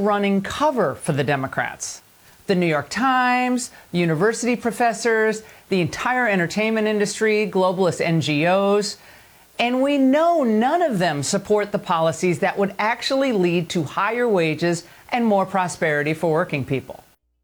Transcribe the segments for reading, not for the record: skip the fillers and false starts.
running cover for the Democrats. The New York Times, university professors, the entire entertainment industry, globalist NGOs. And we know none of them support the policies that would actually lead to higher wages and more prosperity for working people.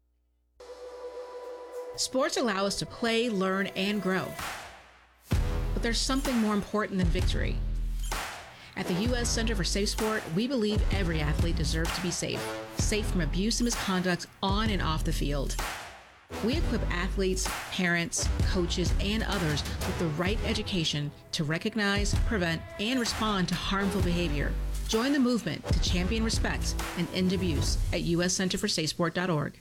Sports allow us to play, learn, and grow. But there's something more important than victory. At the U.S. Center for Safe Sport, we believe every athlete deserves to be safe from abuse and misconduct on and off the field. We equip athletes, parents, coaches, and others with the right education to recognize, prevent, and respond to harmful behavior. Join the movement to champion respect and end abuse at uscenterforsafesport.org.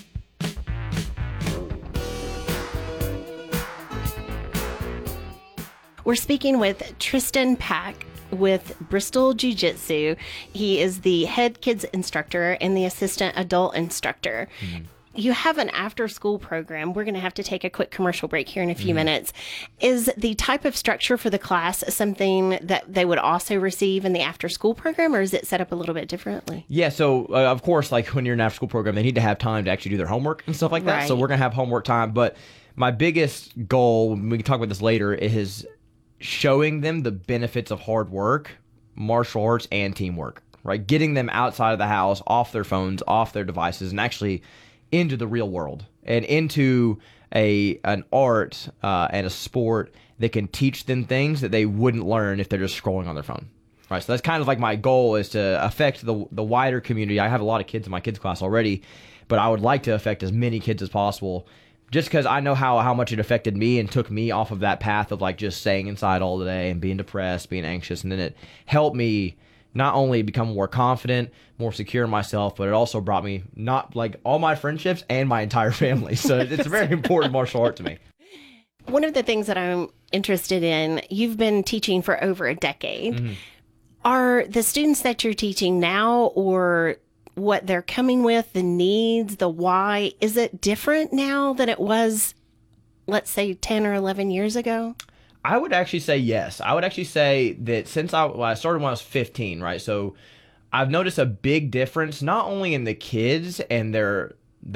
We're speaking with Tristan Pack with Bristol Jiu-Jitsu. He is the head kids instructor and the assistant adult instructor. Mm-hmm. You have an after-school program. We're going to have to take a quick commercial break here in a few minutes. Is the type of structure for the class something that they would also receive in the after-school program, or is it set up a little bit differently? Yeah, so of course, like when you're in an after-school program, they need to have time to actually do their homework and stuff like that. Right. So we're going to have homework time. But my biggest goal, we can talk about this later, is showing them the benefits of hard work, martial arts, and teamwork, right? Getting them outside of the house, off their phones, off their devices, and actually into the real world and into an art and a sport that can teach them things that they wouldn't learn if they're just scrolling on their phone. Right, so that's kind of like my goal, is to affect the wider community. I have a lot of kids in my kids class already, but I would like to affect as many kids as possible, just because I know how much it affected me and took me off of that path of like just staying inside all day and being depressed, being anxious, and then it helped me not only become more confident, more secure in myself, but it also brought me not like all my friendships and my entire family. So it's a very important martial art to me. One of the things that I'm interested in, you've been teaching for over a decade. Mm-hmm. Are the students that you're teaching now, or what they're coming with, the needs, the why, is it different now than it was, let's say, 10 or 11 years ago? I would actually say yes. I would actually say that since I started when I was 15, right? So I've noticed a big difference, not only in the kids and their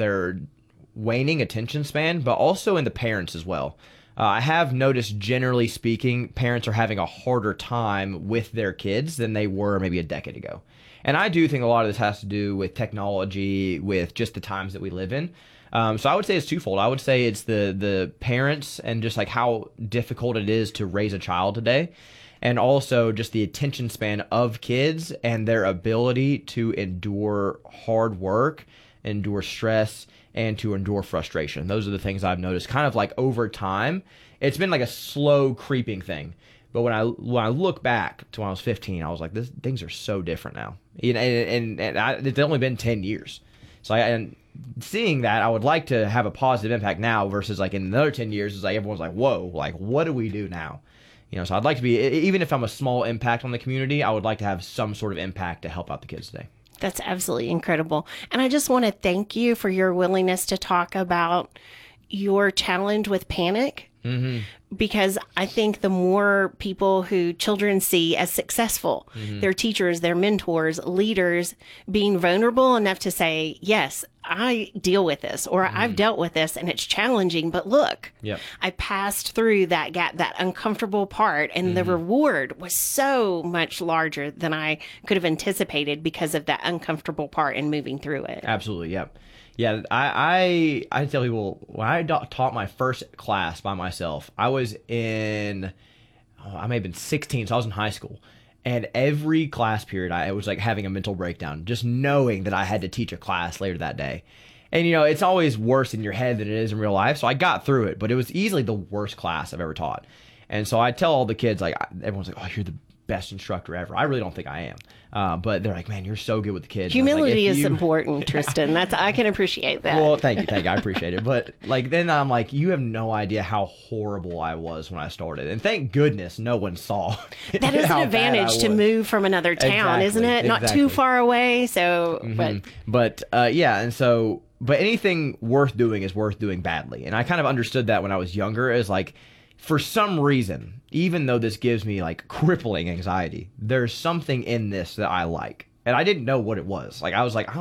waning attention span, but also in the parents as well. I have noticed, generally speaking, parents are having a harder time with their kids than they were maybe a decade ago. And I do think a lot of this has to do with technology, with just the times that we live in. So I would say it's twofold. I would say it's the parents and just like how difficult it is to raise a child today, and also just the attention span of kids and their ability to endure hard work, endure stress, and to endure frustration. Those are the things I've noticed kind of like over time. It's been like a slow creeping thing. But when I look back to when I was 15, I was like, things are so different now. And it's only been 10 years. So and seeing that, I would like to have a positive impact now versus like in another 10 years, it's like everyone's like, whoa, like what do we do now? So I'd like to be, even if I'm a small impact on the community, I would like to have some sort of impact to help out the kids today. That's absolutely incredible. And I just want to thank you for your willingness to talk about your challenge with panic. Mm-hmm. Because I think the more people who children see as successful, their teachers, their mentors, leaders, being vulnerable enough to say, yes, I deal with this, or I've dealt with this and it's challenging, but look, I passed through that gap, that uncomfortable part, and the reward was so much larger than I could have anticipated because of that uncomfortable part and moving through it. Absolutely, yep. Yeah, I tell people, when I taught my first class by myself, I was I may have been 16, so I was in high school. And every class period, I was like having a mental breakdown, just knowing that I had to teach a class later that day. And, it's always worse in your head than it is in real life. So I got through it, but it was easily the worst class I've ever taught. And so I tell all the kids, like, everyone's like, oh, you're the best instructor ever. I really don't think I am. But they're like, man, you're so good with the kids. Humility is important, Tristan. I can appreciate that. Well, thank you. I appreciate it. But then I'm like, you have no idea how horrible I was when I started. And thank goodness no one saw. That is an advantage to move from another town, isn't it? Not too far away. So, but yeah. And so, but anything worth doing is worth doing badly. And I kind of understood that when I was younger, as like, for some reason, even though this gives me like crippling anxiety, there's something in this that I like. And I didn't know what it was. Like, I was like,